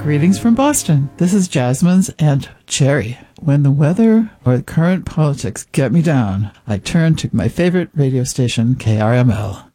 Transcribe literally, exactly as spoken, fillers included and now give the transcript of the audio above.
Greetings from Boston. This is Jasmine's Aunt Cherry. When the weather or the current politics get me down, I turn to my favorite radio station, K R M L.